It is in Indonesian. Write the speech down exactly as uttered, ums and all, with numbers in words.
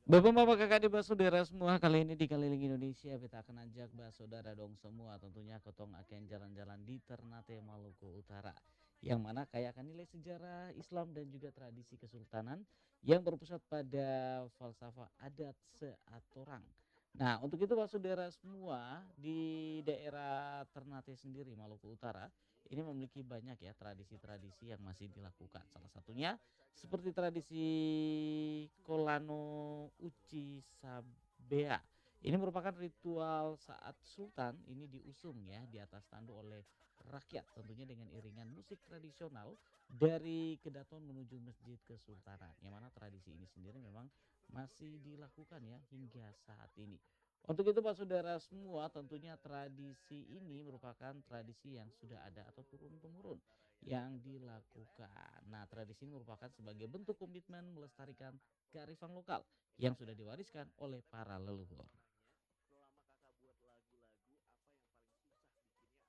Bapak-bapak, kakak, adik, saudara semua, kali ini di Keliling Indonesia beta akan ajak saudara dong semua tentunya ketong akan jalan-jalan di Ternate Maluku Utara. Yang mana kaya akan nilai sejarah Islam dan juga tradisi kesultanan yang berpusat pada falsafah adat seatorang. Nah, untuk itu Pak saudara semua di daerah Ternate sendiri Maluku Utara ini memiliki banyak ya tradisi-tradisi yang masih dilakukan. Salah satunya seperti tradisi Kolano Uci Sabea. Ini merupakan ritual saat sultan ini diusung ya di atas tandu oleh rakyat tentunya dengan iringan musik tradisional dari Kedaton menuju Masjid Kesultanan. Yang mana tradisi ini sendiri memang masih dilakukan ya hingga saat ini. Untuk itu Pak saudara semua tentunya tradisi ini merupakan tradisi yang sudah ada atau turun temurun yang dilakukan. Nah, tradisi ini merupakan sebagai bentuk komitmen melestarikan kearifan lokal yang sudah diwariskan oleh para leluhur.